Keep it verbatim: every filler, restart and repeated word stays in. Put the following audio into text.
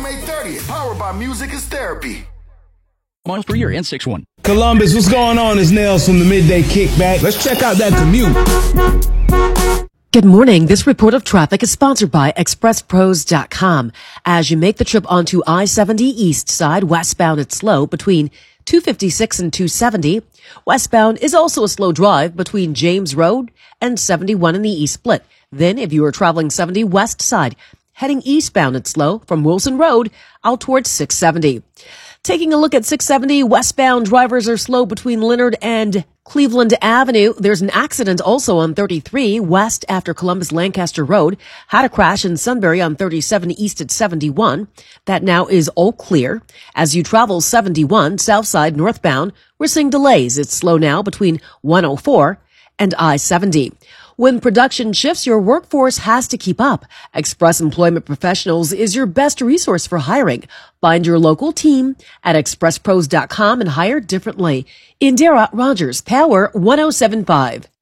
May thirtieth. Powered by Music is Therapy. Miles per year and six one. Columbus, what's going on? It's Nails from the Midday Kickback. Let's check out that commute. Good morning. This report of traffic is sponsored by express pros dot com. As you make the trip onto I seventy East Side, westbound it's slow between two fifty-six and two seventy. Westbound is also a slow drive between James Road and seventy-one in the East Split. Then if you are traveling seventy West Side, heading eastbound it's slow from Wilson Road out towards six seventy. Taking a look at six seventy, westbound drivers are slow between Leonard and Cleveland Avenue. There's an accident also on thirty-three west after Columbus Lancaster Road. Had a crash in Sunbury on thirty-seven east at seventy-one. That now is all clear. As you travel seventy-one south side northbound, we're seeing delays. It's slow now between one oh four and I seventy. When production shifts, your workforce has to keep up. Express Employment Professionals is your best resource for hiring. Find your local team at express pros dot com and hire differently. Indira Rogers, Power one oh seven point five.